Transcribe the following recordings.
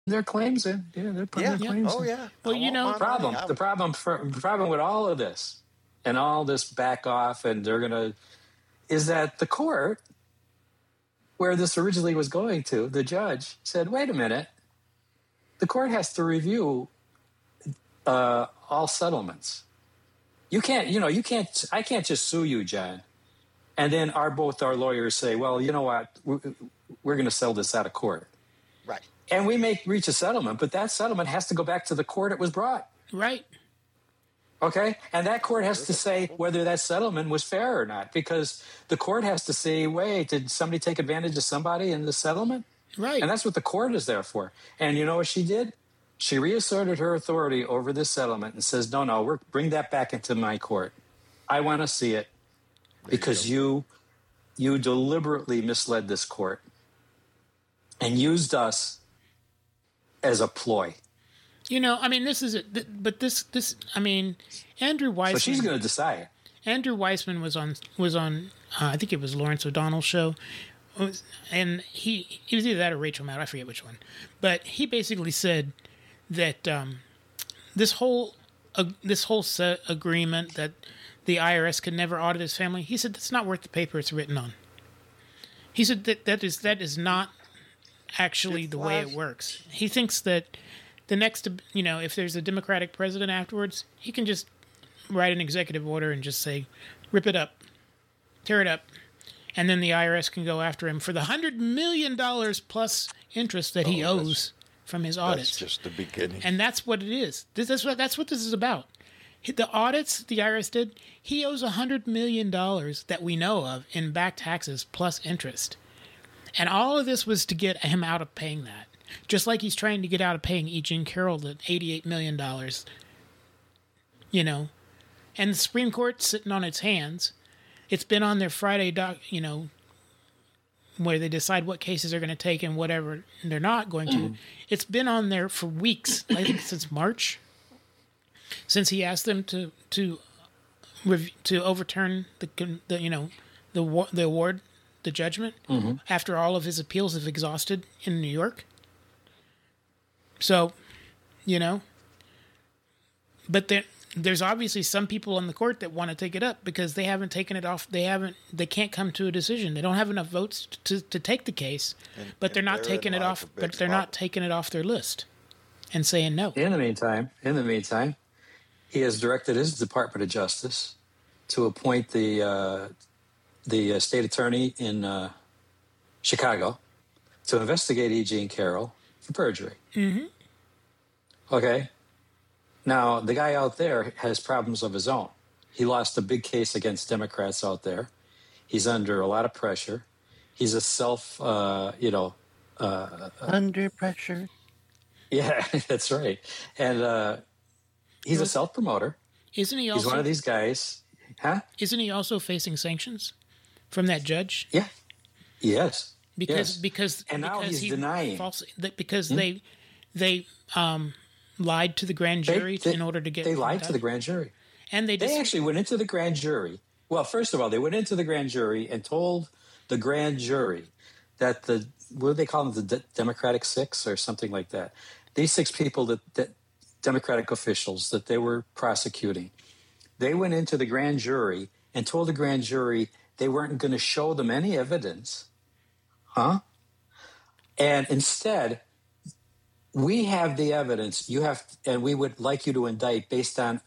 their claims in. Yeah, they're putting their claims in. Yeah. Well, The problem with all of this and all this back off and is that the court where this originally was going to, the judge said, wait a minute, the court has to review all settlements. I can't just sue you, John. And then both our lawyers say, well, you know what, we're going to settle this out of court. Right. And we may reach a settlement, but that settlement has to go back to the court it was brought. Right. Okay? And that court has to say whether that settlement was fair or not, because the court has to say, wait, did somebody take advantage of somebody in the settlement? Right. And that's what the court is there for. And you know what she did? She reasserted her authority over this settlement and says, no, bring that back into my court. I want to see it because you deliberately misled this court and used us as a ploy. This is it. But Andrew Weissman. So she's going to decide. Andrew Weissman was on. I think it was Lawrence O'Donnell's show, and he was either that or Rachel Maddow. I forget which one. But he basically said that this whole agreement that the IRS could never audit his family. He said that's not worth the paper it's written on. He said that is not actually the way it works. He thinks that the next, if there's a Democratic president afterwards, he can just write an executive order and just say, rip it up, tear it up, and then the IRS can go after him for the $100 million plus interest that he owes from his audits. That's just the beginning. And that's what it is. That's what this is about. The audits the IRS did, he owes $100 million that we know of in back taxes plus interest. And all of this was to get him out of paying that. Just like he's trying to get out of paying E. Jean Carroll the $88 million. And the Supreme Court's sitting on its hands. It's been on their Friday where they decide what cases they're going to take and whatever they're not going to. It's been on there for weeks, I think since March, since he asked them to overturn the award, the judgment, after all of his appeals have exhausted in New York. So, but there's obviously some people in the court that want to take it up because they haven't taken it off. They can't come to a decision. They don't have enough votes to take the case, but they're not taking it off. But they're not taking it off their list and saying no. In the meantime, he has directed his Department of Justice to appoint the state attorney in Chicago to investigate E. Jean Carroll for perjury. Mm-hmm. Okay. Now, the guy out there has problems of his own. He lost a big case against Democrats out there. He's under a lot of pressure. He's a under pressure. Yeah, that's right. And he's a self-promoter. Isn't he also? He's one of these guys. Huh? Isn't he also facing sanctions from that judge? Yeah. Yes. Because now he's denying because they lied to the grand jury in order to get. They lied to the grand jury, and they actually went into the grand jury. Well, first of all, they went into the grand jury and told the grand jury that what do they call them, the Democratic Six or something like that. These 6 people that Democratic officials that they were prosecuting, they went into the grand jury and told the grand jury they weren't going to show them any evidence. And instead, we have the evidence. And we would like you to indict based on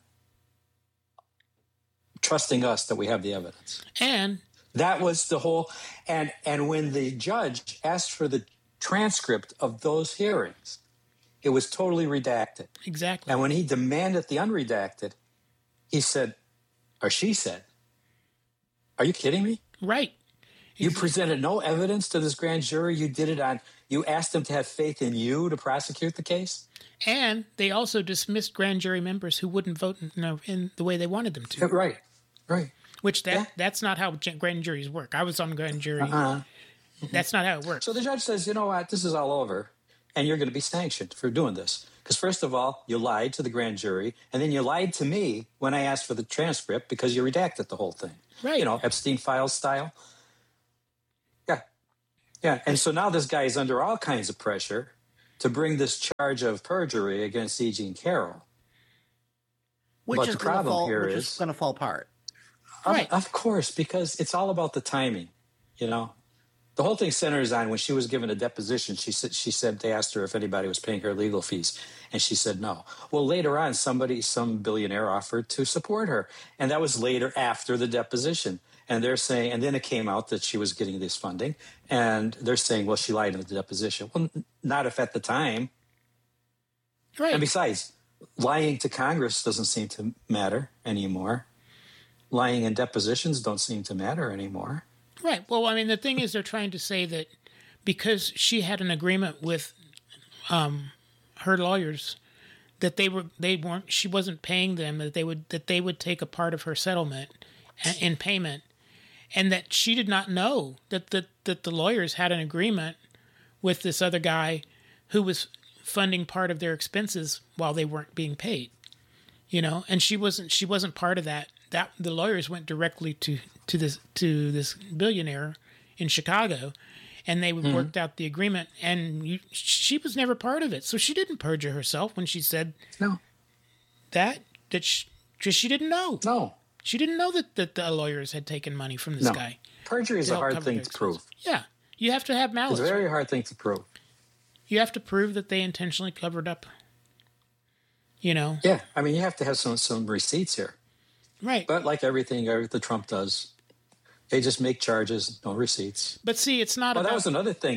trusting us that we have the evidence. And that was the whole. And when the judge asked for the transcript of those hearings, it was totally redacted. Exactly. And when he demanded the unredacted, he said, or she said, "Are you kidding me?" Right. You presented no evidence to this grand jury. You asked them to have faith in you to prosecute the case. And they also dismissed grand jury members who wouldn't vote in the way they wanted them to. Right. Which that's not how grand juries work. I was on grand jury. That's not how it works. So the judge says, you know what, this is all over, and you're going to be sanctioned for doing this. Because first of all, you lied to the grand jury, and then you lied to me when I asked for the transcript because you redacted the whole thing. Right. Epstein Files style. Yeah. And so now this guy is under all kinds of pressure to bring this charge of perjury against E. Jean Carroll. Which But is the problem here is going to fall apart. Right. Of course, because it's all about the timing, you know. The whole thing centers on when she was given a deposition. She said they asked her if anybody was paying her legal fees, and she said no. Well, later on, some billionaire offered to support her, and that was later after the deposition. And they're saying, and then it came out that she was getting this funding, and they're saying, well, she lied in the deposition. Well, not if at the time. Right. And besides, lying to Congress doesn't seem to matter anymore. Lying in depositions don't seem to matter anymore. Right. Well, I mean, the thing is, they're trying to say that because she had an agreement with her lawyers that she wasn't paying them, that they would take a part of her settlement in payment, and that she did not know that the lawyers had an agreement with this other guy who was funding part of their expenses while they weren't being paid. You know, and she wasn't part of that. That the lawyers went directly to this billionaire in Chicago, and they worked out the agreement. And she was never part of it, so she didn't perjure herself when she said no. That she didn't know. No, she didn't know that the lawyers had taken money from this guy. Perjury is a hard thing to prove. Yeah, you have to have malice. It's a very hard thing to prove. You have to prove that they intentionally covered up. You know. Yeah, I mean, you have to have some receipts here. Right. But like everything that Trump does, they just make charges, no receipts. But see, it's not about... That was another thing.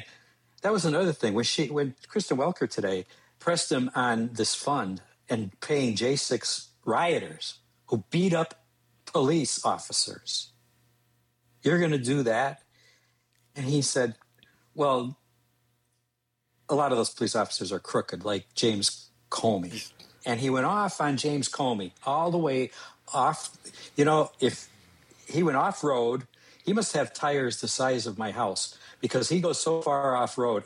When Kristen Welker today pressed him on this fund and paying J6 rioters who beat up police officers. You're going to do that? And he said, well, a lot of those police officers are crooked, like James Comey. And he went off on James Comey all the way off. You know, if he went off road, he must have tires the size of my house because he goes so far off road.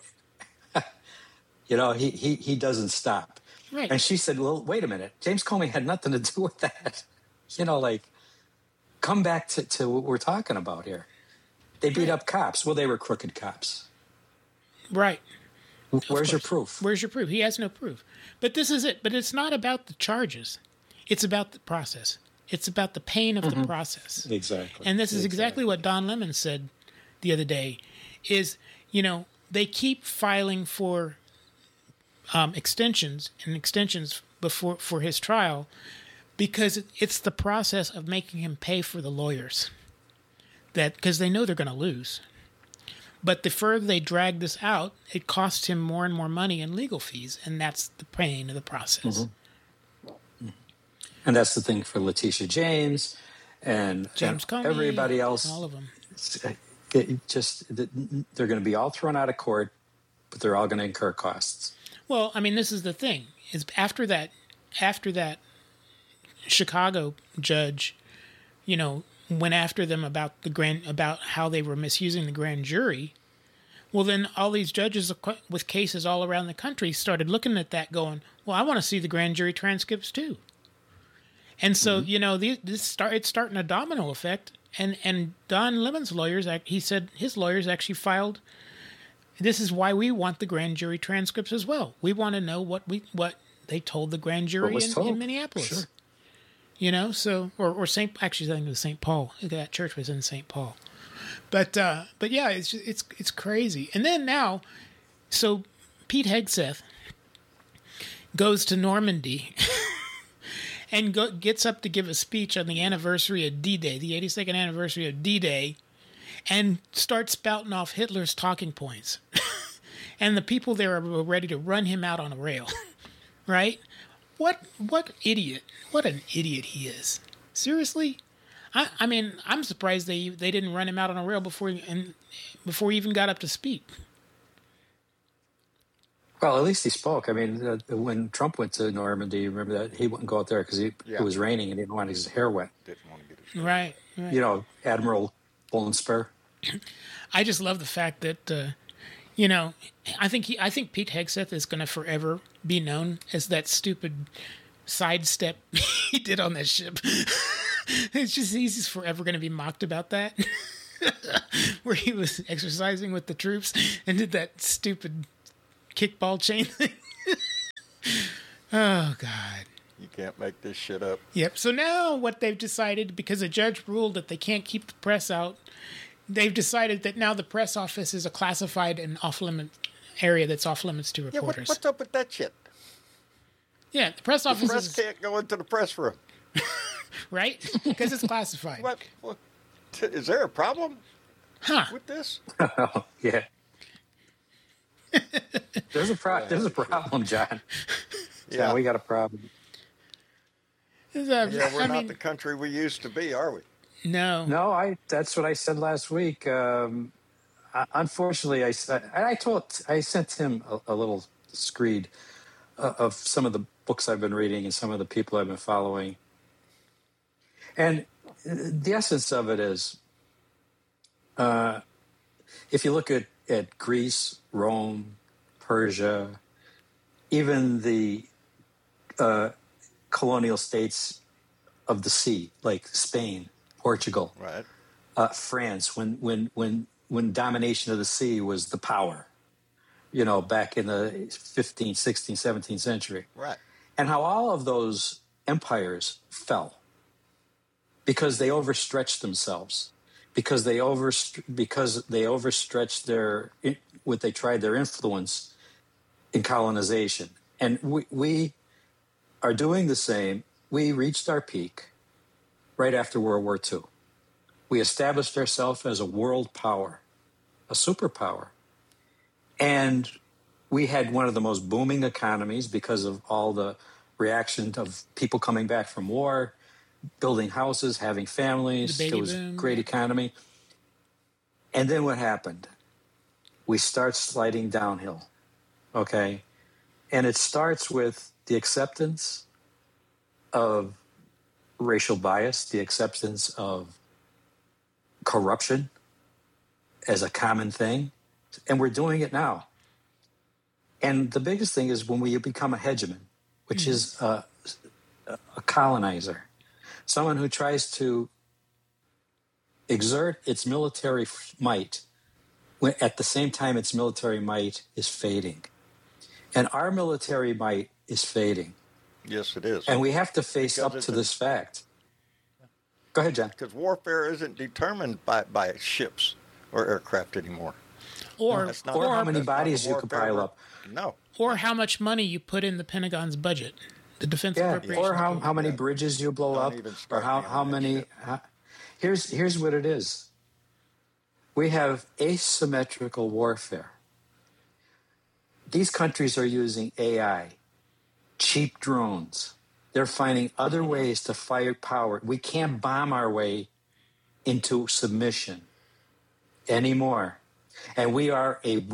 You know, he doesn't stop. Right. And she said, well, wait a minute. James Comey had nothing to do with that. You know, like, come back to what we're talking about here. They beat up cops. Well, they were crooked cops. Right. Where's your proof? Where's your proof? He has no proof. But this is it. But it's not about the charges. It's about the process. It's about the pain of the process. Exactly. And this is exactly what Don Lemon said the other day is, you know, they keep filing for extensions for his trial because it's the process of making him pay for the lawyers because they know they're going to lose. But the further they drag this out, it costs him more and more money in legal fees, and that's the pain of the process. And that's the thing for Letitia James and James Comey, everybody else. All of them. They're going to be all thrown out of court, but they're all going to incur costs. Well, I mean, this is the thing: is after that Chicago judge, you know, went after them about how they were misusing the grand jury. Well, then all these judges with cases all around the country started looking at that, going, "Well, I want to see the grand jury transcripts too." And so, you know, it's starting a domino effect. And Don Lemon's lawyers, he said his lawyers actually filed. This is why we want the grand jury transcripts as well. We want to know what they told the grand jury in Minneapolis. Sure. You know, so or St. Actually, I think it was St. Paul. That church was in St. Paul. But yeah, it's crazy. And then now, so Pete Hegseth goes to Normandy. And gets up to give a speech on the anniversary of D-Day, the 82nd anniversary of D-Day, and starts spouting off Hitler's talking points. And the people there are ready to run him out on a rail, right? What idiot! What an idiot he is. Seriously, I mean, I'm surprised they didn't run him out on a rail before he even got up to speak. Well, at least he spoke. I mean, when Trump went to Normandy, remember that he wouldn't go out there because it was raining and he didn't want his hair wet. Didn't want to get his right. You know, Admiral Bullensper. I just love the fact that, you know, I think Pete Hegseth is going to forever be known as that stupid sidestep he did on that ship. He's forever going to be mocked about that. Where he was exercising with the troops and did that stupid kickball chain thing. Oh, God. You can't make this shit up. Yep. So now what they've decided, because a judge ruled that they can't keep the press out, they've decided that now the press office is a classified and off-limit area that's off-limits to reporters. What's up with that shit? Yeah, the press office The press can't go into the press room. right? Because it's classified. What? Is there a problem with this? Oh, yeah. There's a problem, John. Yeah, we got a problem. We're not the country we used to be, are we? No. That's what I said last week. Unfortunately, I sent him a little screed of some of the books I've been reading and some of the people I've been following. And the essence of it is, if you look at Greece, Rome, Persia, even the colonial states of the sea, like Spain, Portugal, right, France, when domination of the sea was the power, back in the 15th, 16th, 17th century. Right. And how all of those empires fell because they overstretched themselves, because they overstretched their influence in colonization. And we are doing the same. We reached our peak right after World War II. We established ourselves as a world power, a superpower. And we had one of the most booming economies because of all the reaction of people coming back from war, building houses, having families. It was a great economy. And then what happened? We start sliding downhill, okay? And it starts with the acceptance of racial bias, the acceptance of corruption as a common thing. And we're doing it now. And the biggest thing is when we become a hegemon, which is a colonizer, someone who tries to exert its military might when at the same time its military might is fading. And our military might is fading. Yes, it is. And we have to face up to this fact. Go ahead, John. Because warfare isn't determined by ships or aircraft anymore. Or how many bodies you can pile up. No. Or how much money you put in the Pentagon's budget, the defense appropriations. Or how many bridges you blow up, or how many. Here's what it is. We have asymmetrical warfare. These countries are using AI, cheap drones. They're finding other ways to fire power. We can't bomb our way into submission anymore. And we are and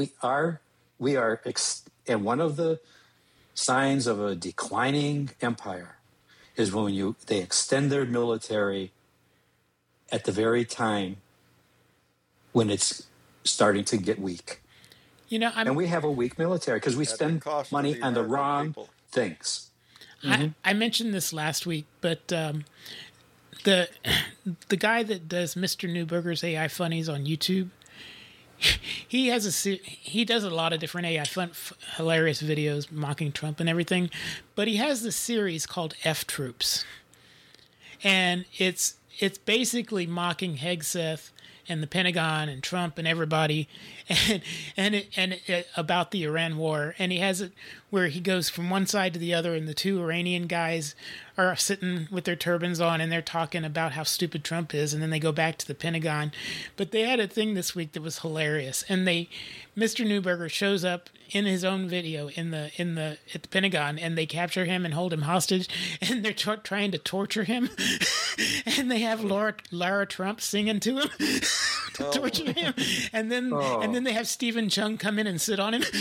one of the signs of a declining empire is when they extend their military at the very time when it's starting to get weak. And we have a weak military because we spend money on the wrong things. I mentioned this last week, but the guy that does Mr. Newberger's AI Funnies on YouTube, he does a lot of different AI hilarious videos mocking Trump and everything, but he has this series called F Troops, and it's basically mocking Hegseth and the Pentagon and Trump and everybody, and about the Iran war. And he has it where he goes from one side to the other, and the two Iranian guys are sitting with their turbans on, and they're talking about how stupid Trump is, and then they go back to the Pentagon. But they had a thing this week that was hilarious, and Mr. Newberger shows up in his own video at the Pentagon, and they capture him and hold him hostage, and they're trying to torture him, and they have Lara Trump singing to him to torture him, and then they have Stephen Chung come in and sit on him.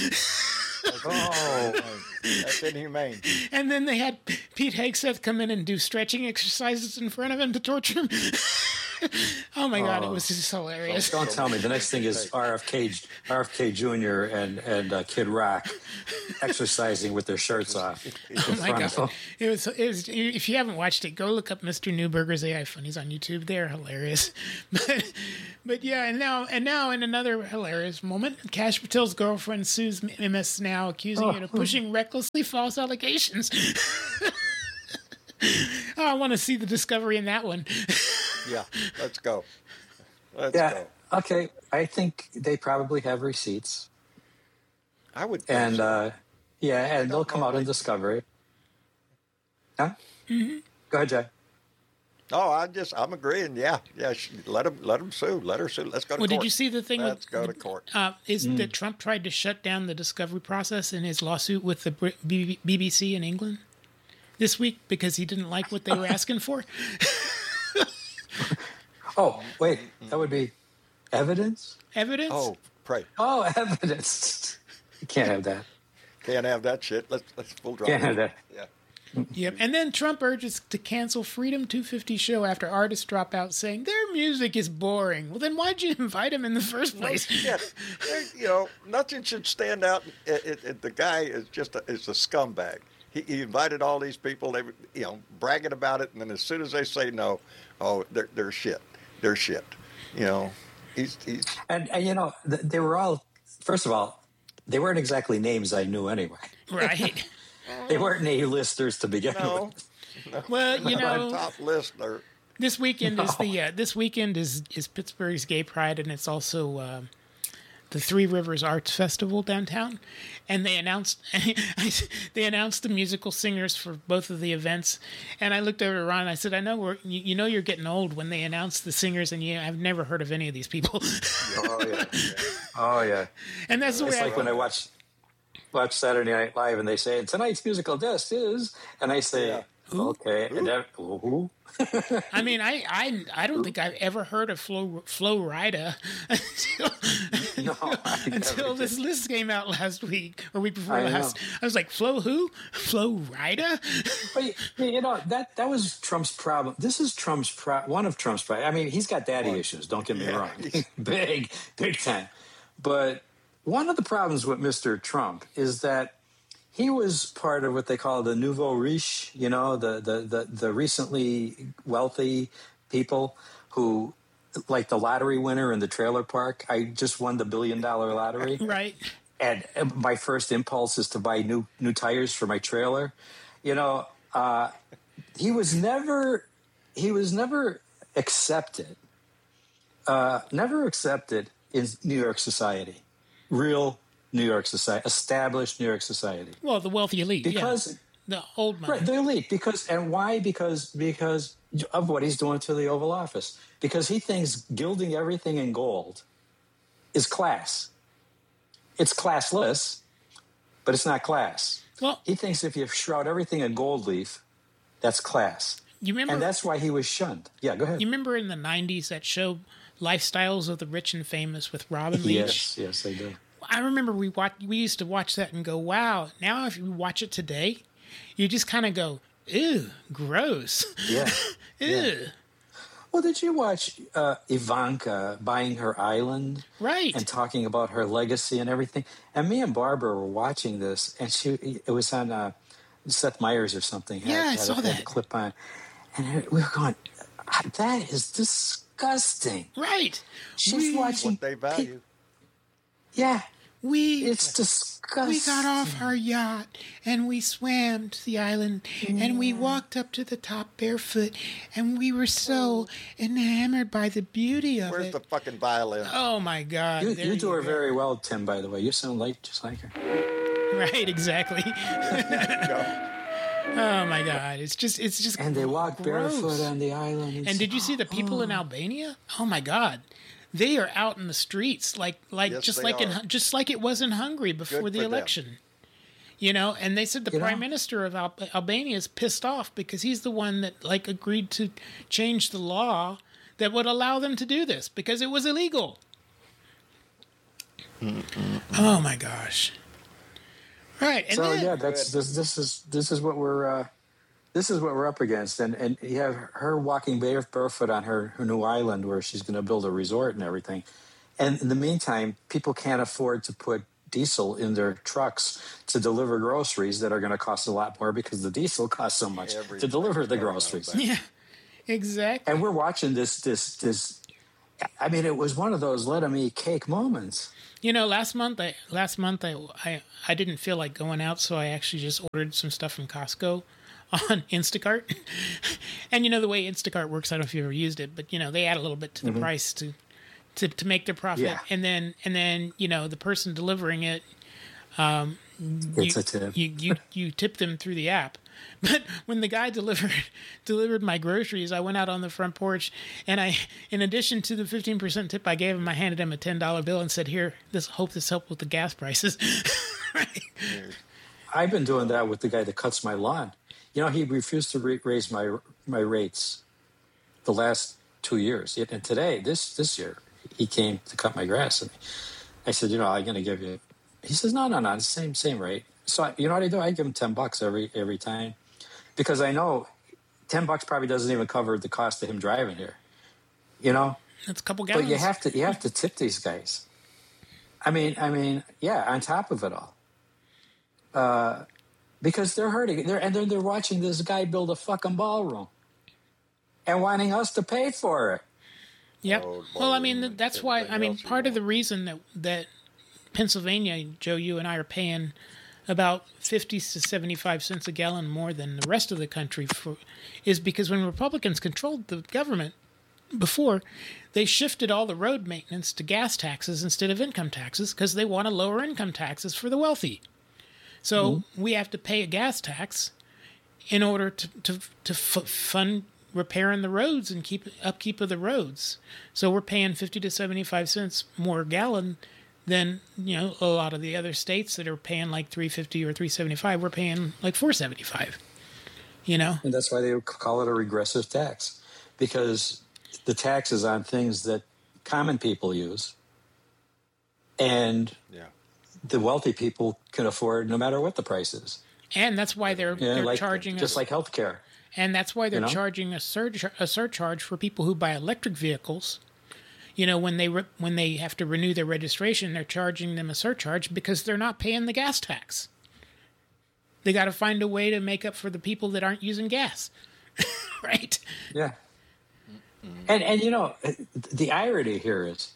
That's inhumane. And then they had Pete Hegseth come in and do stretching exercises in front of him to torture him. Oh my God, it was just hilarious. Don't tell me. The next thing is RFK Jr. and Kid Rock exercising with their shirts off. Oh my God. It was, if you haven't watched it, go look up Mr. Newberger's AI Funnies on YouTube. They're hilarious. But yeah, and now in another hilarious moment, Kash Patel's girlfriend sues MS Now, accusing it of pushing recklessly false allegations. Oh, I want to see the discovery in that one. Yeah, let's go. Let's go. Okay. I think they probably have receipts. I would think And so. and they'll come out in discovery. Huh? Mm-hmm. Go ahead, Jay. Oh, I'm agreeing. Yeah. Let them sue. Let her sue. Let's go to court. Did you see the thing? Let's go to court. That Trump tried to shut down the discovery process in his lawsuit with the BBC in England this week because he didn't like what they were asking for? Oh, wait. That would be evidence? Evidence? Oh, pray. Oh, evidence. You can't have that. Can't have that shit. Let's full drop. Can't have that. Yeah. Yep. And then Trump urges to cancel Freedom 250 show after artists drop out saying their music is boring. Well, then why'd you invite him in the first place? Shit. Nothing should stand out. The guy is just is a scumbag. He invited all these people, they bragging about it, and then as soon as they say no, they're shit. They're shit. He's And they were all, first of all, they weren't exactly names I knew anyway. Right. They weren't A-listers to begin with. Well, my top listener. This weekend is Pittsburgh's Gay Pride, and it's also the Three Rivers Arts Festival downtown. And they announced the musical singers for both of the events. And I looked over to Ron and I said, I know you're getting old when they announce the singers, and I've never heard of any of these people. Oh yeah. Oh, yeah. And that's the way It's like when I watch Saturday Night Live and they say, tonight's musical guest is, and I say, okay, and then, who? I mean, I don't think I've ever heard of Flo Rida until this list came out last week or week before last. I was like, Flo who? Flo Rida? But that was Trump's problem. This is one of Trump's problems. I mean, he's got daddy issues. Don't get me wrong, big time. But one of the problems with Mr. Trump is that he was part of what they call the nouveau riche, the recently wealthy people who, like the lottery winner in the trailer park. I just won the $1 billion lottery. Right. And my first impulse is to buy new tires for my trailer. He was never accepted. Never accepted in New York society. Real New York society, established New York society. Well, the wealthy elite, because the old money, right? The elite, why? Because of what he's doing to the Oval Office. Because he thinks gilding everything in gold is class. It's classless, but it's not class. Well, he thinks if you shroud everything in gold leaf, that's class. You remember, and that's why he was shunned. Yeah, go ahead. You remember in the '90s that show Lifestyles of the Rich and Famous with Robin Leach? Yes, I do. I remember we used to watch that and go, wow. Now if you watch it today, you just kind of go, ew, gross. Yeah. Ew. Yeah. Well, did you watch Ivanka buying her island? Right. And talking about her legacy and everything? And me and Barbara were watching this, and it was on Seth Meyers or something. I saw that. Had a clip on. And we were going, that is disgusting. Right. She's watching. What they value. Yeah. It's disgusting. We got off our yacht and we swam to the island and we walked up to the top barefoot and we were so enamored by the beauty of it. Where's the fucking violin? Oh my God! You do her very well, Tim. By the way, you sound just like her. Right, exactly. Oh my God! It's just. And they walk gross. barefoot on the island. And did you see the people in Albania? Oh my God! They are out in the streets, Yes, just like it was in Hungary before the election. And they said the prime minister of Albania is pissed off because he's the one that agreed to change the law that would allow them to do this because it was illegal. Oh my gosh! Right, and so this is what we're this is what we're up against. And you have her walking barefoot on her new island where she's going to build a resort and everything. And in the meantime, people can't afford to put diesel in their trucks to deliver groceries that are going to cost a lot more because the diesel costs so much to deliver the groceries. Yeah, exactly. And we're watching this. I mean, it was one of those let them eat cake moments. You know, last month I didn't feel like going out, so I actually just ordered some stuff from Costco on Instacart. And you know the way Instacart works, I don't know if you've ever used it, but you know, they add a little bit to the price to make their profit. Yeah. And then, you know, the person delivering it, It's a tip. you tip them through the app. But when the guy delivered my groceries, I went out on the front porch and I, in addition to the 15% tip I gave him, I handed him a $10 bill and said, "Here, hope this helped with the gas prices." Right. I've been doing that with the guy that cuts my lawn. You know, he refused to raise my rates the last 2 years. And today, this year, he came to cut my grass. And I said, you know, I'm going to give you. He says, no, it's the same rate. So you know what I do? I give him $10 every time, because I know $10 probably doesn't even cover the cost of him driving here. You know, that's a couple gallons. But you have to tip these guys. I mean, yeah, on top of it all, because they're hurting. They're watching this guy build a fucking ballroom and wanting us to pay for it. Yep. Well, I mean, that's why. I mean, part of the reason that Pennsylvania, Joe, you and I are paying about 50 to 75 cents a gallon more than the rest of the country is because when Republicans controlled the government before, they shifted all the road maintenance to gas taxes instead of income taxes because they want to lower income taxes for the wealthy. So we have to pay a gas tax in order to fund repairing the roads and upkeep of the roads. So we're paying 50 to 75 cents more a gallon than, you know, a lot of the other states that are paying like $3.50 or $3.75. We're paying like $4.75. You know, and that's why they call it a regressive tax, because the tax is on things that common people use, and the wealthy people can afford no matter what the price is. And that's why they're charging just like healthcare. And that's why they're charging a surcharge for people who buy electric vehicles. You know, when they have to renew their registration, they're charging them a surcharge because they're not paying the gas tax. They got to find a way to make up for the people that aren't using gas, right? Yeah. And you know, the irony here is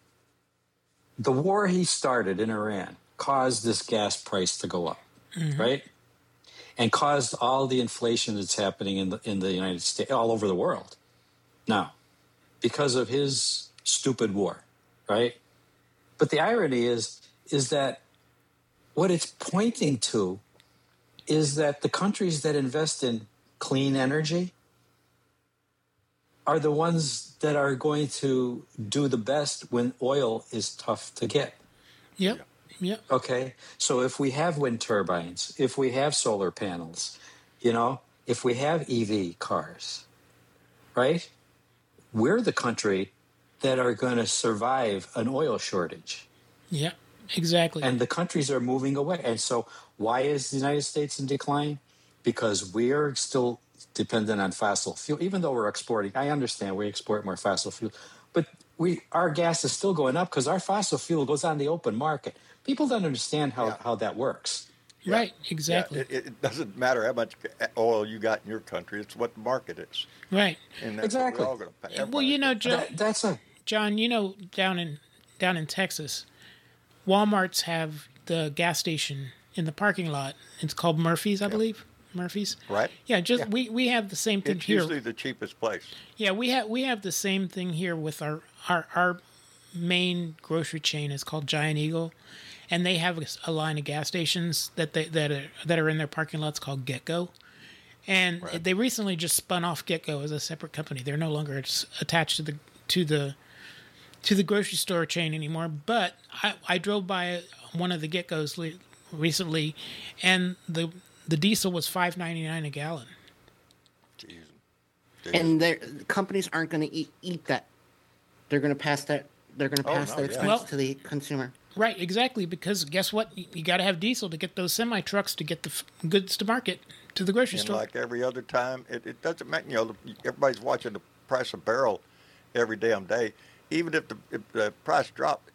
the war he started in Iran caused this gas price to go up, right? And caused all the inflation that's happening in the United States, all over the world now, because of his stupid war, right? But the irony is that what it's pointing to is that the countries that invest in clean energy are the ones that are going to do the best when oil is tough to get. Yep. Yep. Okay. So if we have wind turbines, if we have solar panels, you know, if we have EV cars, right? We're the country that are going to survive an oil shortage. Yeah, exactly. And the countries are moving away. And so why is the United States in decline? Because we are still dependent on fossil fuel, even though we're exporting. I understand we export more fossil fuel, but our gas is still going up because our fossil fuel goes on the open market. People don't understand how that works. Yeah. Right, exactly. Yeah, it doesn't matter how much oil you got in your country. It's what the market is. Right. And that's exactly. what we're all going to pay. Well, you know, John, you know, down in Texas, Walmarts have the gas station in the parking lot. It's called Murphy's, I believe. Murphy's. Right. Yeah, we have the same thing it's here. It's usually the cheapest place. Yeah, we have the same thing here with our main grocery chain is called Giant Eagle, and they have a line of gas stations that are in their parking lots called GetGo. And they recently just spun off GetGo as a separate company. They're no longer attached to the grocery store chain anymore. But I drove by one of the GetGos recently, and the diesel was $5.99 a gallon. Jeez. And companies aren't going to eat that. They're going to pass that. They're going to pass that expense to the consumer. Right, exactly. Because guess what? You got to have diesel to get those semi trucks to get the goods to market. To the grocery and store. like every other time, it doesn't matter. Everybody's watching the price of barrel every damn day. Even if the price dropped,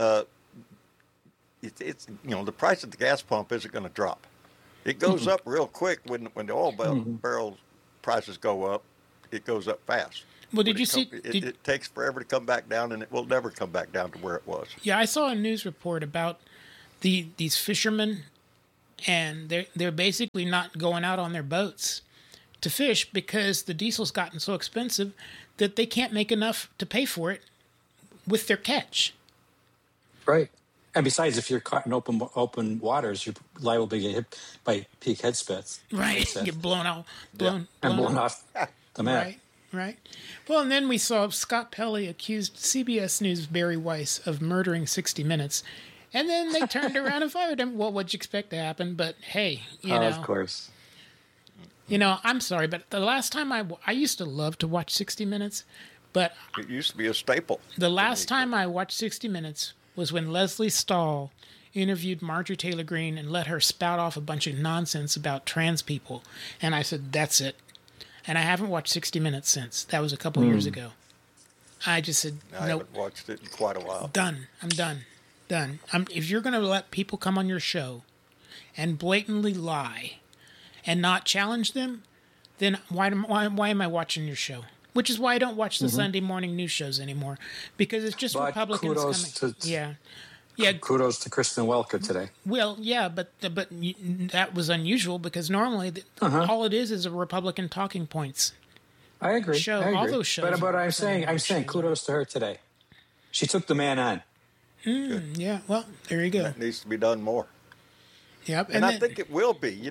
it's the price at the gas pump isn't going to drop. It goes up real quick when the oil barrel prices go up. It goes up fast. Well, did you see? It takes forever to come back down, and it will never come back down to where it was. Yeah, I saw a news report about these fishermen, and they're basically not going out on their boats to fish because the diesel's gotten so expensive that they can't make enough to pay for it with their catch. Right. And besides, if you're caught in open waters, you're liable to get hit by peak head spits. Right. Get blown off the map. Right. Well, and then we saw Scott Pelley accused CBS News' Barry Weiss of murdering 60 Minutes. And then they turned around and fired him. Well, what'd you expect to happen? But hey, you know. Of course. I'm sorry, but the last time I used to love to watch 60 Minutes, but it used to be a staple. The last time I watched 60 Minutes was when Leslie Stahl interviewed Marjorie Taylor Greene and let her spout off a bunch of nonsense about trans people. And I said, that's it. And I haven't watched 60 Minutes since. That was a couple years ago. I just said, I haven't watched it in quite a while. Done. I'm done. If you're going to let people come on your show and blatantly lie and not challenge them, then why am I watching your show? Which is why I don't watch the Sunday morning news shows anymore, because it's just Republicans coming. Kudos to Kristen Welker today. Well, yeah, but that was unusual because normally all it is a Republican talking points. I agree. Show. All those shows. But I'm saying kudos to her today. She took the man on. Yeah. Well, there you go. That needs to be done more. Yep. And I think it will be.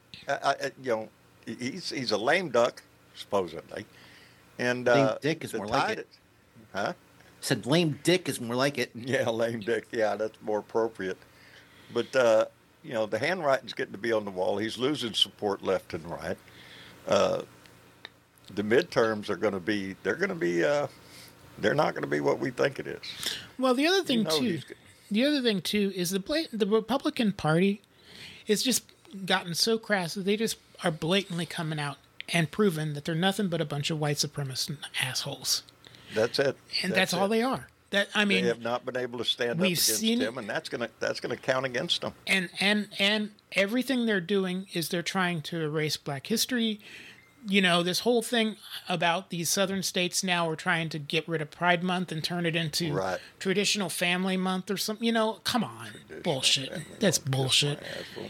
He's a lame duck, supposedly. And lame dick is more like it. Huh? Said lame dick is more like it. Yeah, lame dick. Yeah, that's more appropriate. But the handwriting's getting to be on the wall. He's losing support left and right. The midterms are going to be. They're not going to be what we think it is. Well, the other thing too is the Republican Party is just gotten so crass that they just are blatantly coming out and proving that they're nothing but a bunch of white supremacist assholes. That's it. And that's all they are. They have not been able to stand up against him, and that's gonna count against them. And everything they're doing is they're trying to erase Black history. This whole thing about these southern states now are trying to get rid of Pride Month and turn it into Traditional Family Month or something. Come on, bullshit. That's bullshit.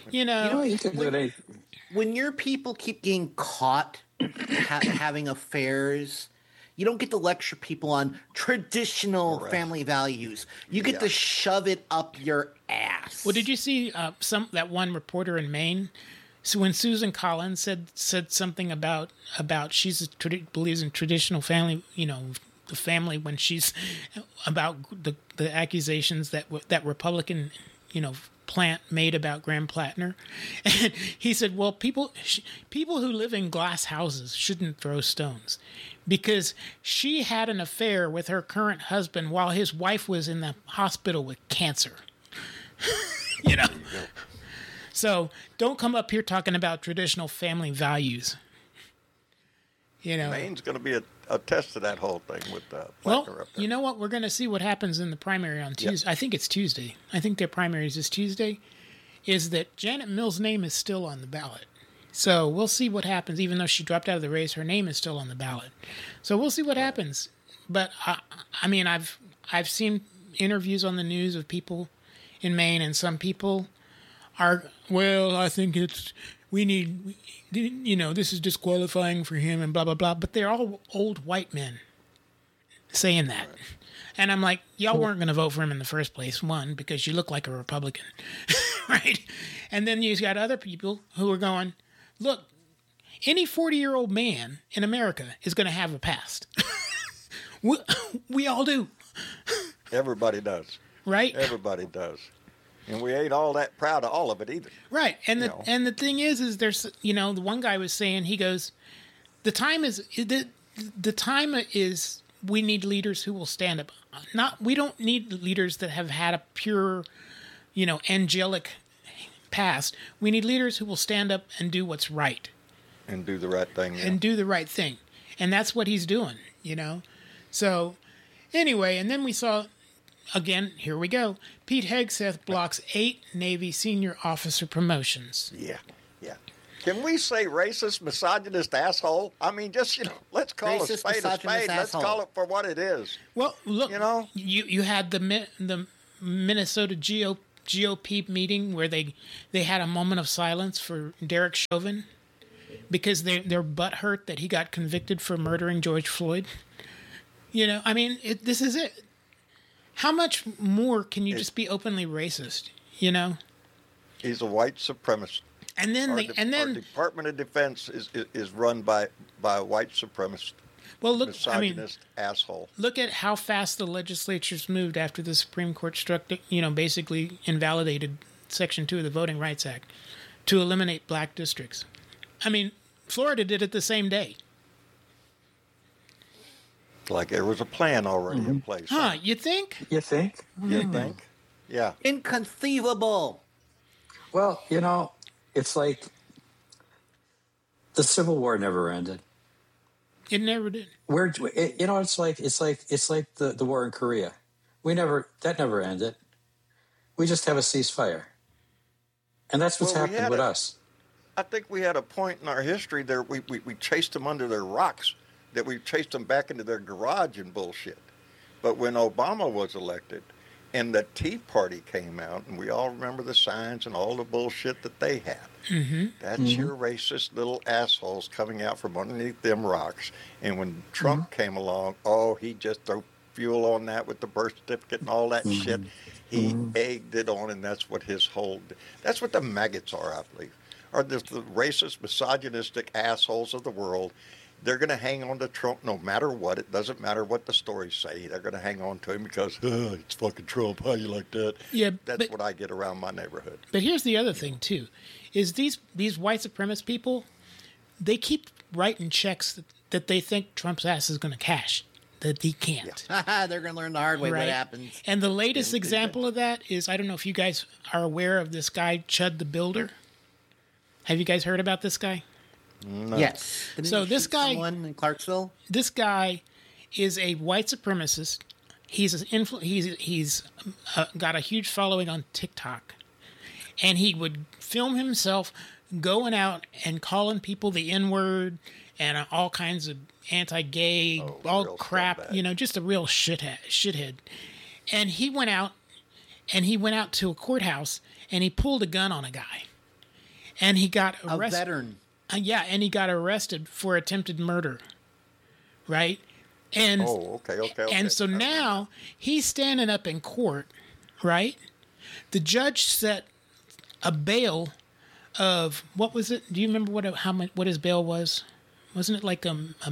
When your people keep getting caught having affairs, you don't get to lecture people on traditional family values. You get to shove it up your ass. Well, did you see that one reporter in Maine? So when Susan Collins said something about she believes in traditional family, the family, when she's about the accusations that Republican, plant made about Graham Plattner, and he said, well, people who live in glass houses shouldn't throw stones because she had an affair with her current husband while his wife was in the hospital with cancer. So don't come up here talking about traditional family values. Maine's going to be a test of that whole thing with Plattner up there. You know what? We're going to see what happens in the primary on Tuesday. Yep. I think it's Tuesday. I think their primaries is Tuesday. Is that Janet Mills' name is still on the ballot. So we'll see what happens. Even though she dropped out of the race, her name is still on the ballot. So we'll see what happens. But I've seen interviews on the news of people in Maine, and some people are, I think this is disqualifying for him and blah, blah, blah. But they're all old white men saying that. And I'm like, y'all weren't going to vote for him in the first place, one, because you look like a Republican, right? And then you've got other people who are going, look, any 40-year-old man in America is going to have a past. We all do. Everybody does. Right? Everybody does. And we ain't all that proud of all of it either. Right. And the thing is there's, the one guy was saying, he goes, the time is we need leaders who will stand up. We don't need leaders that have had a pure, angelic passed. We need leaders who will stand up and do what's right. And do the right thing. Yeah. And do the right thing. And that's what he's doing, So, anyway, and then we saw, again, here we go. Pete Hegseth blocks 8 Navy senior officer promotions. Yeah. Can we say racist, misogynist asshole? I mean, just, let's call Racist, a spade a spade. Let's asshole. call it for what it is. Well, look, you had the Minnesota GOP meeting where they had a moment of silence for Derek Chauvin because they're butthurt that he got convicted for murdering George Floyd. This is it. How much more can you just be openly racist? He's a white supremacist. And then our Department of Defense is run by a white supremacist. Well, look, misogynist asshole. Look at how fast the legislature's moved after the Supreme Court basically invalidated Section 2 of the Voting Rights Act to eliminate black districts. I mean, Florida did it the same day. Like there was a plan already in place. Huh, you think? You think? Yeah. Inconceivable. Well, it's like the Civil War never ended. It never did. It's like the war in Korea. That never ended. We just have a ceasefire, and that's what's happened with us. I think we had a point in our history there. We chased them under their rocks, that we chased them back into their garage and bullshit. But when Obama was elected, and the Tea Party came out, and we all remember the signs and all the bullshit that they had. Mm-hmm. That's your racist little assholes coming out from underneath them rocks. And when Trump came along, he just threw fuel on that with the birth certificate and all that shit. He egged it on, and that's what that's what the maggots are, I believe, are the racist, misogynistic assholes of the world. They're going to hang on to Trump no matter what. It doesn't matter what the stories say. They're going to hang on to him because, it's fucking Trump. How you like that? Yeah, That's what I get around my neighborhood. But here's the other thing, too, is these white supremacist people, they keep writing checks that they think Trump's ass is going to cash, that he can't. Yeah. They're going to learn the hard way right? what happens. And the latest example of that is, I don't know if you guys are aware of this guy, Chud the Builder. Have you guys heard about this guy? No. Yes. So this guy, someone in Clarksville. This guy is a white supremacist. He's got a huge following on TikTok, and he would film himself going out and calling people the N-word and all kinds of anti-gay, all crap. Just a real shithead. And he went out to a courthouse and he pulled a gun on a guy, and he got arrested. A veteran. And he got arrested for attempted murder, right? And okay. And so now he's standing up in court, right? The judge set a bail of, what was it? Do you remember what his bail was? Wasn't it like $1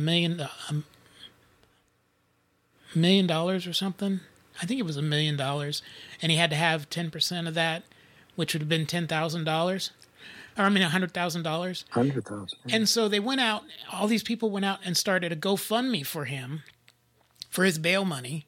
million or something? I think it was $1 million, and he had to have 10% of that, which would have been $10,000. $100,000. $100,000. And so they went out, all these people went out and started a GoFundMe for him, for his bail money.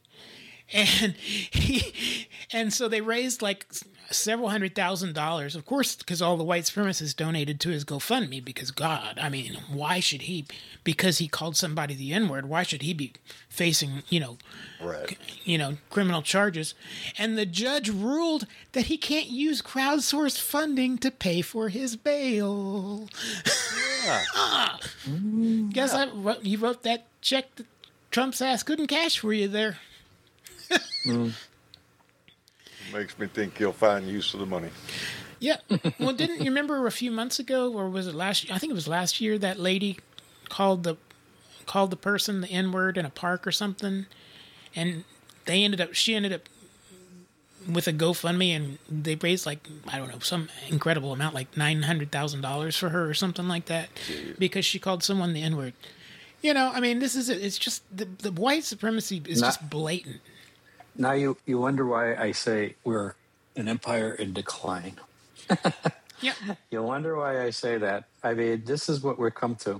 And so they raised like several $100,000, of course, because all the white supremacists donated to his GoFundMe, because God, I mean, why should he, because he called somebody the N-word, why should he be facing, criminal charges? And the judge ruled that he can't use crowdsourced funding to pay for his bail. Yeah. Guess he wrote that check that Trump's ass couldn't cash for you there. Makes me think he'll find use of the money. Yeah. Well, didn't you remember a few months ago, or was it last year? I think it was last year, that lady called the person the N-word in a park or something, and she ended up with a GoFundMe, and they raised some incredible amount, like $900,000 for her or something like that, because she called someone the N-word. This is it. It's just the white supremacy is just blatant. Now you wonder why I say we're an empire in decline. Yeah. You wonder why I say that. I mean, this is what we've come to.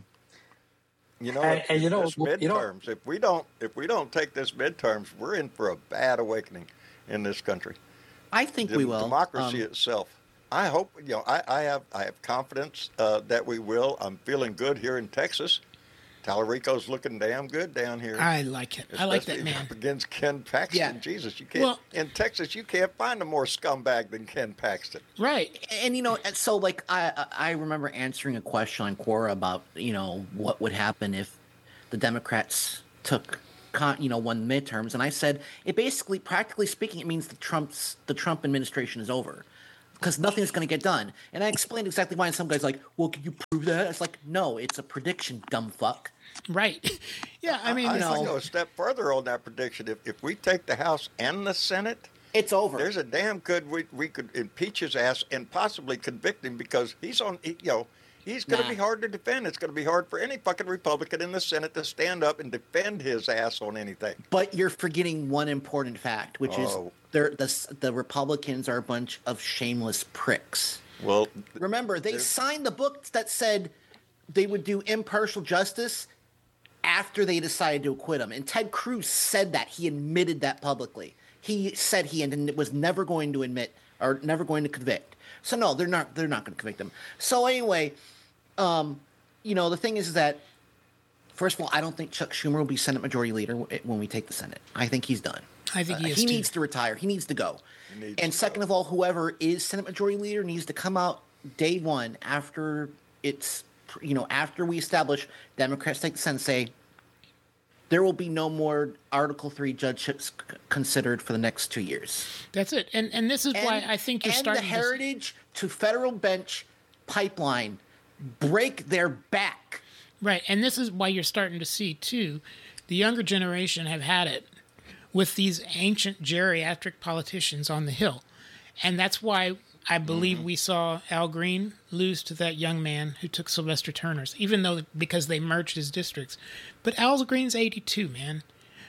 Midterms. If we don't take this midterms, we're in for a bad awakening in this country. I think we will. Democracy itself. I hope I have confidence that we will. I'm feeling good here in Texas. Tallarico's looking damn good down here. I like it. I like that man. Up against Ken Paxton. Yeah. Jesus, you can't in Texas. You can't find a more scumbag than Ken Paxton. Right. And so like I remember answering a question on Quora about what would happen if the Democrats took won midterms, and I said it basically, practically speaking, it means the Trump administration is over. Because nothing's going to get done. And I explained exactly why, and some guy's like, well, can you prove that? It's like, no, it's a prediction, dumb fuck. Right. Yeah, I mean... I go a step further on that prediction. If we take the House and the Senate... It's over. There's a damn good we could impeach his ass and possibly convict him because he's on... He's going to be hard to defend. It's going to be hard for any fucking Republican in the Senate to stand up and defend his ass on anything. But you're forgetting one important fact, which is the Republicans are a bunch of shameless pricks. Well, remember, they signed the book that said they would do impartial justice after they decided to acquit him. And Ted Cruz said that. He admitted that publicly. He said he was never going to admit or never going to convict. So no, they're not going to convict him. So anyway... the thing is that, first of all, I don't think Chuck Schumer will be Senate Majority Leader when we take the Senate. I think he's done. I think he is He too. needs to retire. He needs to go. And second of all, whoever is Senate Majority Leader needs to come out day one after after we establish Democrats take the Senate, say there will be no more Article 3 judgeships considered for the next 2 years. That's it. And this is why I think you're starting the heritage to federal bench pipeline break their back. Right, and this is why you're starting to see, too, the younger generation have had it with these ancient geriatric politicians on the Hill. And that's why I believe we saw Al Green lose to that young man who took Sylvester Turner's, because they merged his districts. But Al Green's 82, man.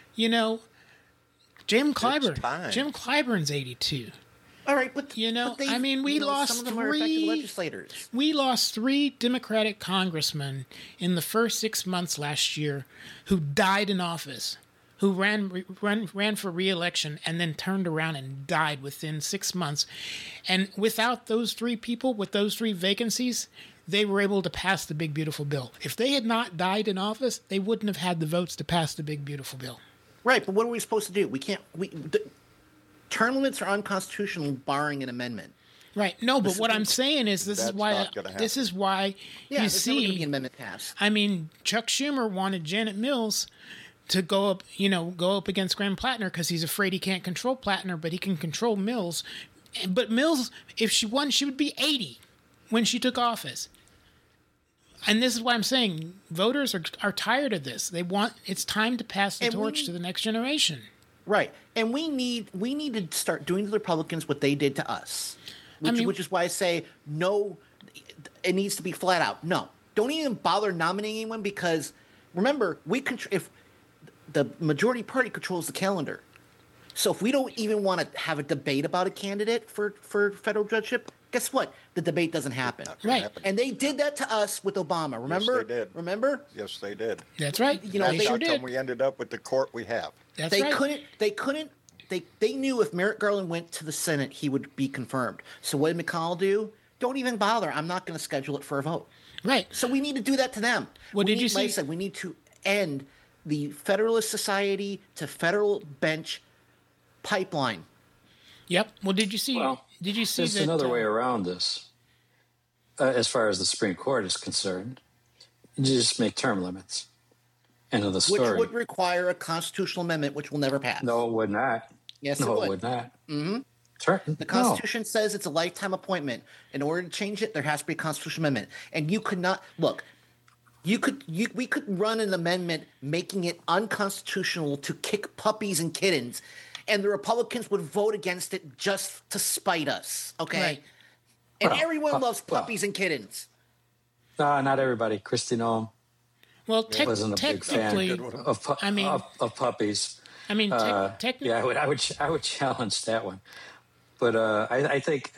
Jim Clyburn's 82. All right, but we lost some of them are effective legislators. We lost 3 Democratic congressmen in the first 6 months last year who died in office, who ran for re-election and then turned around and died within 6 months. And without those 3 people, with those 3 vacancies, they were able to pass the Big Beautiful Bill. If they had not died in office, they wouldn't have had the votes to pass the Big Beautiful Bill. Right, but what are we supposed to do? Term limits are unconstitutional, barring an amendment. Right. No, but what I'm saying is this is why you see an amendment passed. I mean, Chuck Schumer wanted Janet Mills to go up against Graham Plattner because he's afraid he can't control Plattner, but he can control Mills. But Mills, if she won, she would be 80 when she took office. And this is why I'm saying voters are tired of this. It's time to pass the torch to the next generation. Right, and we need to start doing to the Republicans what they did to us, which is why I say no. It needs to be flat out no. Don't even bother nominating anyone because remember if the majority party controls the calendar, so if we don't even want to have a debate about a candidate for federal judgeship, guess what? The debate doesn't happen. Right, and they did that to us with Obama. Remember? Yes, they did. Remember? Yes, they did. That's right. They sure did. We ended up with the court we have. They couldn't. They knew if Merrick Garland went to the Senate, he would be confirmed. So what did McConnell do? Don't even bother. I'm not going to schedule it for a vote. Right. So we need to do that to them. Did you see? Like I said, we need to end the Federalist Society to federal bench pipeline. Yep. Well, did you see? Well, there's another way around this. As far as the Supreme Court is concerned, you just make term limits. End of the story. Which would require a constitutional amendment, which will never pass. No, it would not. Yes, it would not. Mm-hmm. Sure. The Constitution says it's a lifetime appointment. In order to change it, there has to be a constitutional amendment. And you could not look. We could run an amendment making it unconstitutional to kick puppies and kittens, and the Republicans would vote against it just to spite us. Okay, right. And everyone loves puppies and kittens. Not everybody. Kristi Noem. Well, wasn't a big fan of puppies. I mean, technically, yeah, I would challenge that one. But I think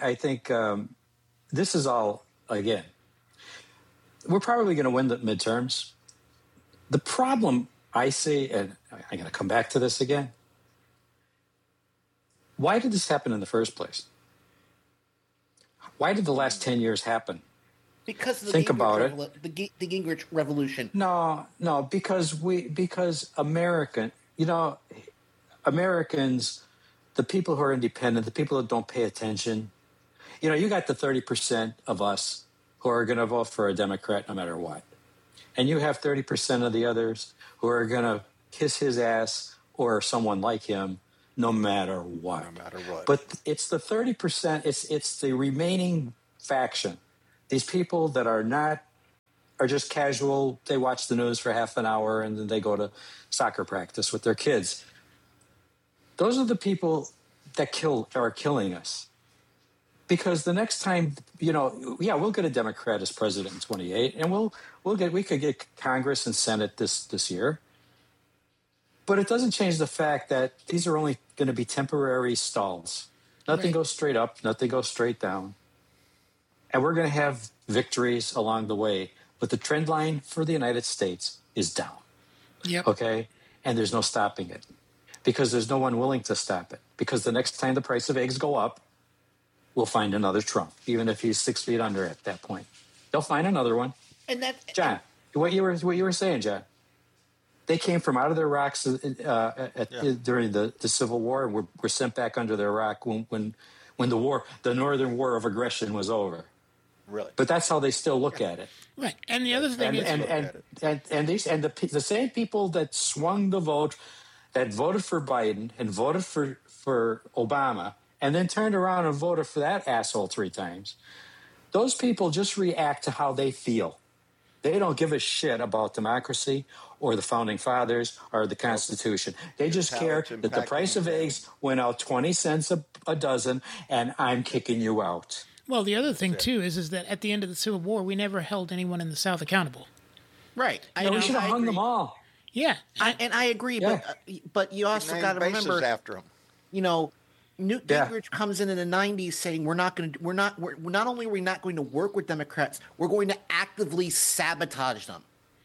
this is all again. We're probably going to win the midterms. The problem I see, and I'm going to come back to this again. Why did this happen in the first place? Why did the last 10 years happen? Because of the Think Gingrich about it. The Gingrich Revolution. No, because Americans, the people who are independent, the people that don't pay attention, you got the 30% of us who are going to vote for a Democrat no matter what. And you have 30% of the others who are going to kiss his ass or someone like him no matter what. No matter what. But it's the 30%, it's the remaining faction. These people that are just casual, they watch the news for half an hour and then they go to soccer practice with their kids. Those are the people that are killing us. Because the next time, we'll get a Democrat as president in 28, and we could get Congress and Senate this year. But it doesn't change the fact that these are only going to be temporary stalls. Nothing goes straight up, nothing goes straight down. And we're going to have victories along the way. But the trend line for the United States is down. Yep. Okay? And there's no stopping it. Because there's no one willing to stop it. Because the next time the price of eggs go up, we'll find another Trump, even if he's 6 feet under at that point. They'll find another one. And that, John, what you were saying, John. They came from out of their rocks during the Civil War and were sent back under their rock when the Northern War of Aggression was over. Really? But that's how they still look at it. Right. And the other thing the same people that swung the vote, that voted for Biden and voted for Obama, and then turned around and voted for that asshole 3 times, those people just react to how they feel. They don't give a shit about democracy or the Founding Fathers or the Constitution. They just care that the price of eggs went out 20 cents a dozen, and I'm kicking you out. Well, the other thing, too, is that at the end of the Civil War, we never held anyone in the South accountable. Right. We should have hung them all. Yeah. I agree, Yeah. but you also got to remember, after him. Newt Gingrich comes in the 90s saying we're not only are we not going to work with Democrats, we're going to actively sabotage them.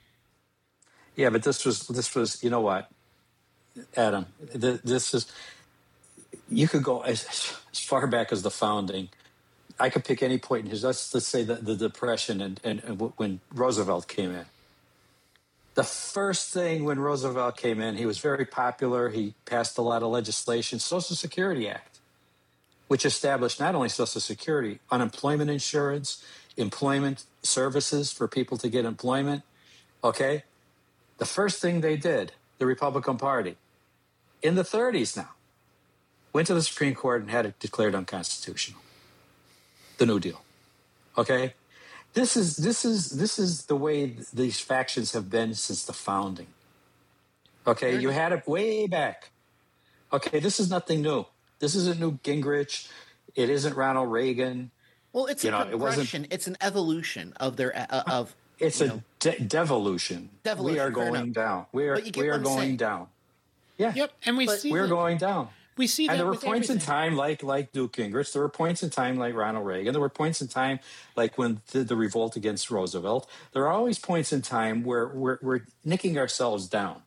Yeah, but this was you know what, Adam, this is, you could go as far back as the founding. I could pick any point in his, let's say the Depression and when Roosevelt came in. The first thing when Roosevelt came in, he was very popular. He passed a lot of legislation, Social Security Act, which established not only Social Security, unemployment insurance, employment services for people to get employment. Okay? The first thing they did, the Republican Party, in the 30s now, went to the Supreme Court and had it declared unconstitutional. The New Deal. Okay? This is the way these factions have been since the founding. Okay, you had it way back. Okay, this is nothing new. This isn't Newt Gingrich. It isn't Ronald Reagan. Well, it's a progression. It's an evolution of their It's a devolution. We are going down. We are going down. Yeah. Yep. And we're going down. We see that. And there were with points everything. in time like Newt Gingrich. There were points in time like Ronald Reagan. There were points in time like when the revolt against Roosevelt. There are always points in time where we're nicking ourselves down.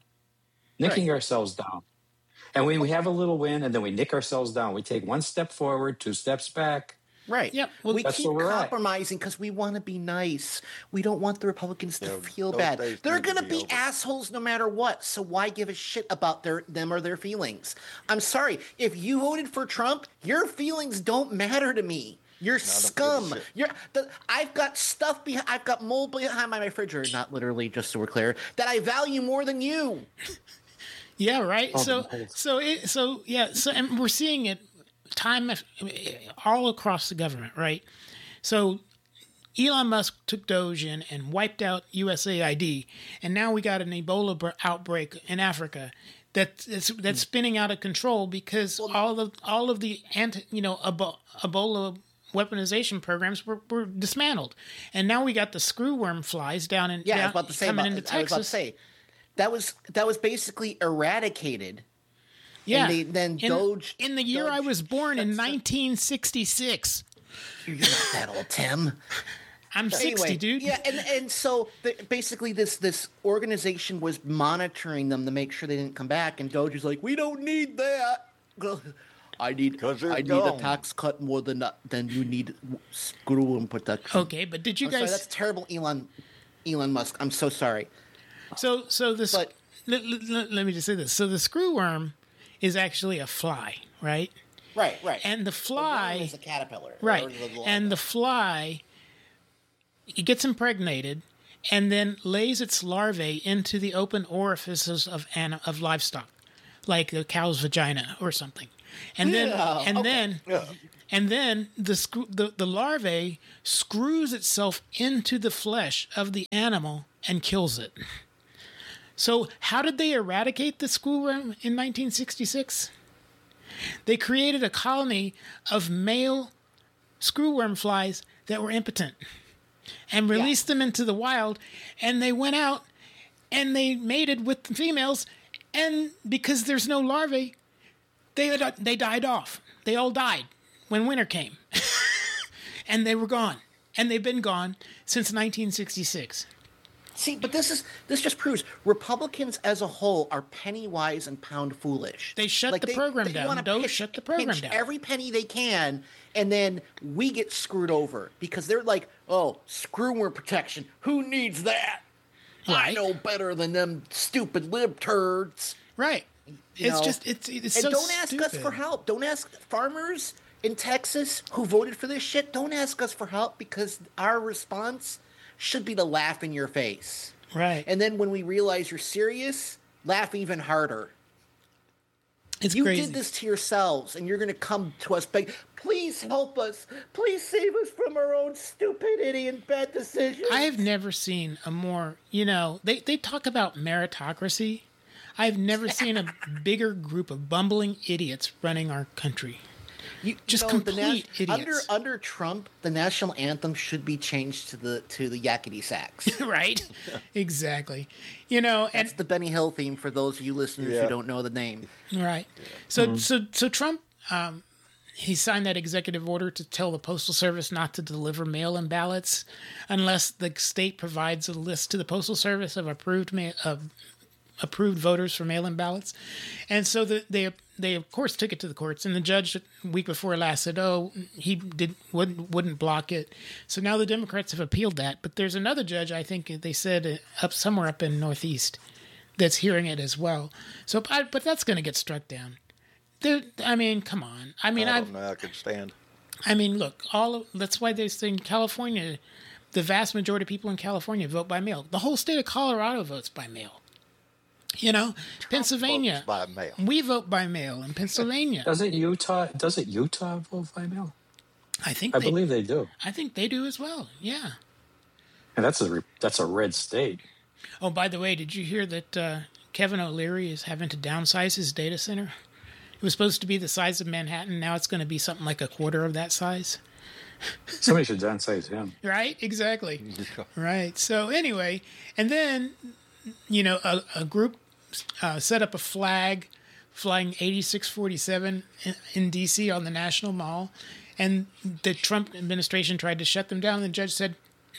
And we have a little win, and then we nick ourselves down. We take 1 step forward, 2 steps back. Right. Yep. Well, we that's keep where we're at. compromising because we want to be nice. We don't want the Republicans to feel those bad. days They're need to going to be be over. assholes no matter what. So why give a shit about them or their feelings? I'm sorry. If you voted for Trump, your feelings don't matter to me. You're scum. I've got stuff I've got mold behind my refrigerator, not literally, just so we're clear, that I value more than you. Yeah, right. And we're seeing it all across the government, right? So Elon Musk took Doge in and wiped out USAID, and now we got an Ebola outbreak in Africa that's spinning out of control because all of the Ebola weaponization programs were dismantled, and now we got the screwworm flies down in I was about to say coming into Texas. That was basically eradicated. Yeah. And then Doge... In the year I was born in 1966. You're not that old, Tim. I'm 60, dude. Yeah, and so basically this organization was monitoring them to make sure they didn't come back, and Doge was like, we don't need that. I need a tax cut more than you need screw worm protection. Okay, but did you I'm guys? sorry, that's terrible, Elon Musk. I'm so sorry. So this. But, let me just say this. So the screw worm is actually a fly, right? Right. And the fly is a caterpillar, right? And the fly, it gets impregnated, and then lays its larvae into the open orifices of livestock, like a cow's vagina or something, and then the larvae screws itself into the flesh of the animal and kills it. So how did they eradicate the screwworm in 1966? They created a colony of male screwworm flies that were impotent and released them into the wild, and they went out and they mated with the females, and because there's no larvae, they died off. They all died when winter came. And they were gone. And they've been gone since 1966. See, but this just proves Republicans as a whole are penny wise and pound foolish. They shut the program down. Shut the program down. Every penny they can, and then we get screwed over because they're like, "Oh, screwworm protection. Who needs that? Right. I know better than them stupid lib turds." Right. It's and so don't ask stupid. us for help. Don't ask farmers in Texas who voted for this shit. Don't ask us for help because our response should be to laugh in your face. Right. And then when we realize you're serious, laugh even harder. You crazy. Did this to yourselves, and you're going to come to us beg, please help us. Please save us from our own stupidity and bad decisions. I have never seen a more, they talk about meritocracy. I've never seen a bigger group of bumbling idiots running our country. Complete idiots. Under Trump, the national anthem should be changed to the yakety sax. Right, exactly. That's the Benny Hill theme for those of you listeners who don't know the name. Right. So Trump, he signed that executive order to tell the Postal Service not to deliver mail-in ballots unless the state provides a list to the Postal Service of approved voters for mail-in ballots. And so they of course took it to the courts, and the judge a week before last said, he wouldn't block it. So now the Democrats have appealed that, but there's another judge, I think they said somewhere up in Northeast, that's hearing it as well. So, but that's going to get struck down. Come on. I don't know how I could stand. Look, that's why they say in California, the vast majority of people in California vote by mail. The whole state of Colorado votes by mail. Pennsylvania, by mail. We vote by mail in Pennsylvania. Doesn't Utah vote by mail? I believe they do. I think they do as well. Yeah. And that's a red state. Oh, by the way, did you hear that Kevin O'Leary is having to downsize his data center? It was supposed to be the size of Manhattan. Now it's going to be something like a quarter of that size. Somebody should downsize him. Right? Exactly. Right. So anyway, and then, a group set up a flag flying 8647 in D.C. on the National Mall, and the Trump administration tried to shut them down. The judge said,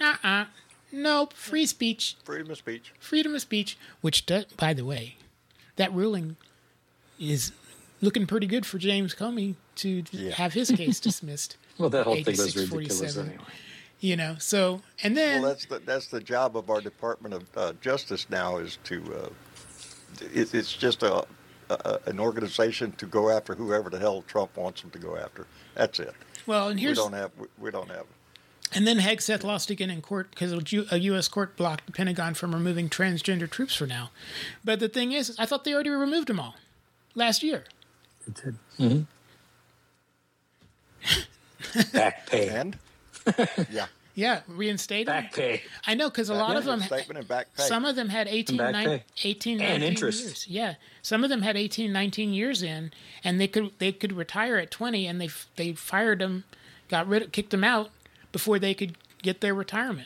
nope, free speech. Freedom of speech. Freedom of speech, which, by the way, that ruling is looking pretty good for James Comey to have his case dismissed. Well, that whole thing was ridiculous anyway. So, and then... Well, that's the job of our Department of Justice now, is to... it's just an organization to go after whoever the hell Trump wants them to go after. That's it. Well, and here's... We don't have... And then Hegseth lost again in court because a U.S. court blocked the Pentagon from removing transgender troops for now. But the thing is, I thought they already removed them all last year. It did. Mm-hmm. Back pay. And? Yeah. Yeah, reinstated. Back pay. I know, because a lot of them... Statement and back pay. Some of them had 18, 19 interest. years. Yeah. Some of them had 18, 19 years in, and they could retire at 20, and they fired them, kicked them out before they could get their retirement.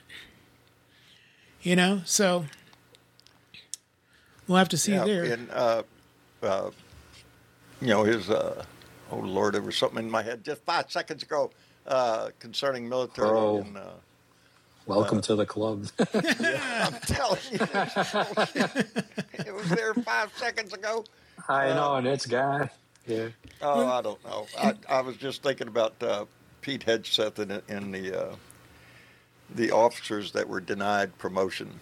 So we'll have to see there. And, his... oh, Lord, there was something in my head just 5 seconds ago concerning military. And, welcome to the club. Yeah, I'm telling you. It was there 5 seconds ago. I know, and it's gone. Yeah. Oh, I don't know. I was just thinking about Pete Hegseth in the officers that were denied promotion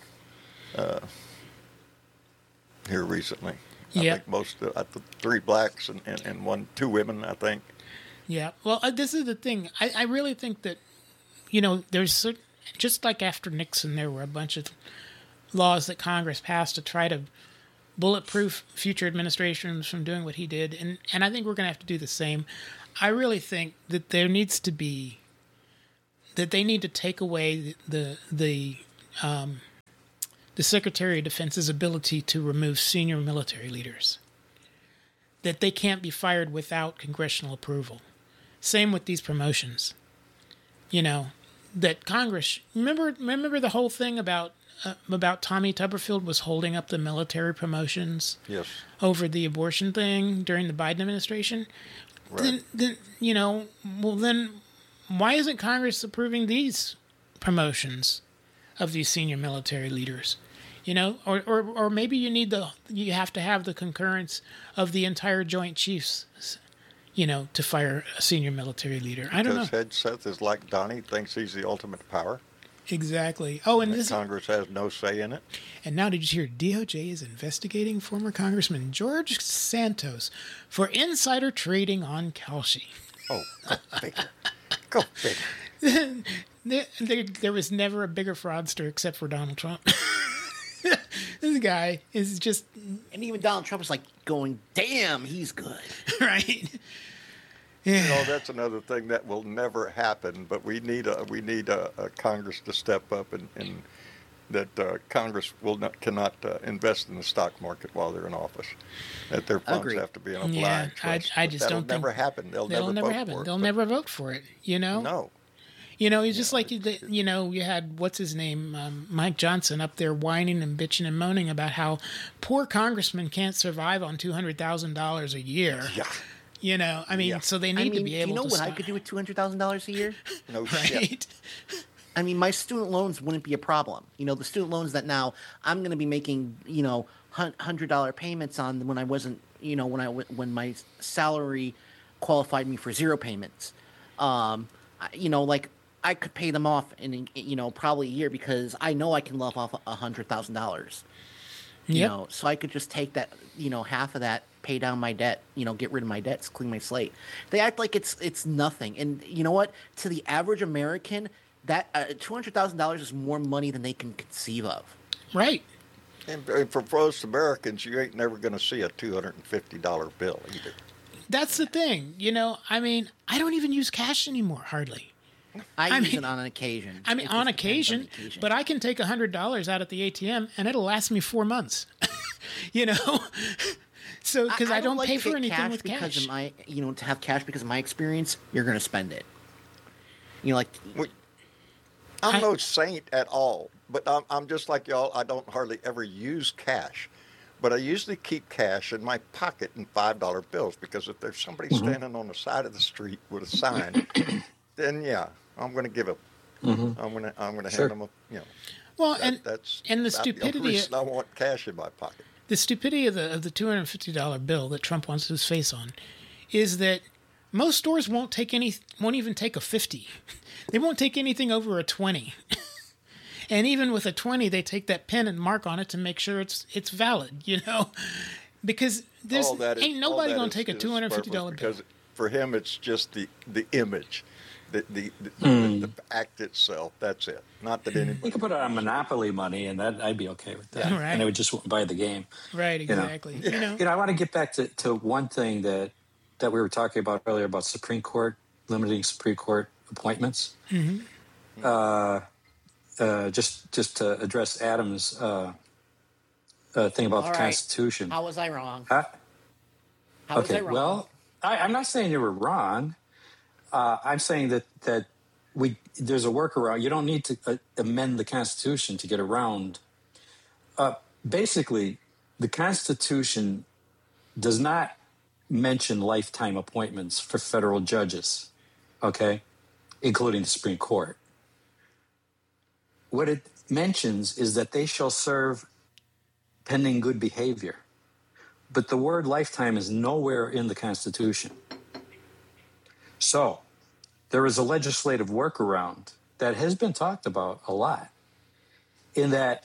here recently. I think most of 3 blacks and 2 women, I think. Yeah. Well, this is the thing. I really think that, there's just like after Nixon, there were a bunch of laws that Congress passed to try to bulletproof future administrations from doing what he did. And I think we're going to have to do the same. I really think that there needs to be, that they need to take away the Secretary of Defense's ability to remove senior military leaders. That they can't be fired without congressional approval. Same with these promotions. That Congress, remember the whole thing about Tommy Tuberville was holding up the military promotions over the abortion thing during the Biden administration? Right. Then why isn't Congress approving these promotions of these senior military leaders? Or maybe you have to have the concurrence of the entire Joint Chiefs, to fire a senior military leader. I don't know. Because Hegseth is like Donnie, thinks he's the ultimate power. Exactly. Oh, and Congress has no say in it. And now, did you hear DOJ is investigating former Congressman George Santos for insider trading on Kalshi? Oh, go figure. Go figure. There was never a bigger fraudster except for Donald Trump. This guy is just... And even Donald Trump is like going, damn, he's good. Right? Yeah. That's another thing that will never happen, but we need a Congress to step up and that Congress cannot invest in the stock market while they're in office. That their funds have to be in a blind trust. I just don't think... That'll never happen. They'll never vote happen. for it. They'll never vote for it, No. It's just like, you had, what's his name, Mike Johnson up there whining and bitching and moaning about how poor congressmen can't survive on $200,000 a year. Yeah. So they need to be able to... You know what I could do with $200,000 a year? No right? shit. I mean, my student loans wouldn't be a problem. The student loans that now I'm going to be making, $100 payments on when I wasn't, when my salary qualified me for 0 payments. I could pay them off in, probably a year because I know I can live off $100,000. So I could just take that, half of that, pay down my debt, get rid of my debts, clean my slate. They act like it's nothing. And you know what? To the average American, that $200,000 is more money than they can conceive of. Right. And for most Americans, you ain't never going to see a $250 bill either. That's the thing. I don't even use cash anymore, hardly. I use it on an occasion. On occasion, but I can take $100 out at the ATM and it'll last me 4 months. So because I don't pay for anything with cash. Because of my, to have cash because of my experience, you're going to spend it. I'm no saint at all, but I'm just like y'all. I don't hardly ever use cash, but I usually keep cash in my pocket in $5 bills because if there's somebody standing on the side of the street with a sign, then I'm going to give them. I'm going to hand them a. Well, that's the stupidity. The reason I want cash in my pocket. The stupidity of the $250 bill that Trump wants his face on is that most stores won't even take a 50. They won't take anything over a 20. And even with a 20, they take that pen and mark on it to make sure it's valid, because ain't nobody going to take a $250 bill. Because for him, it's just the image. The act itself, that's it. Not that anybody... You could put it on Monopoly money, and that I'd be okay with that. Yeah. Right. And I would just buy the game. Right, exactly. I want to get back to one thing that we were talking about earlier about Supreme Court, limiting Supreme Court appointments. Mm-hmm. Just to address Adam's thing about the Constitution. How was I wrong? Huh? How was I wrong? Well, I'm not saying you were wrong. I'm saying that there's a workaround. You don't need to amend the Constitution to get around. Basically, the Constitution does not mention lifetime appointments for federal judges, okay, including the Supreme Court. What it mentions is that they shall serve pending good behavior. But the word lifetime is nowhere in the Constitution. So there is a legislative workaround that has been talked about a lot, in that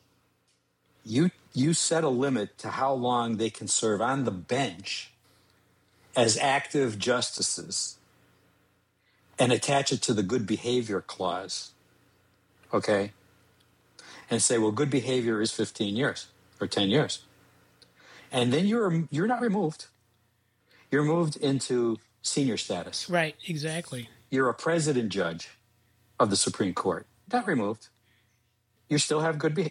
you set a limit to how long they can serve on the bench as active justices and attach it to the good behavior clause, okay? And say, well, good behavior is 15 years or 10 years. And then you're not removed. You're moved into senior status. Right, exactly. You're a president judge of the Supreme Court. Not removed. You still have good behavior.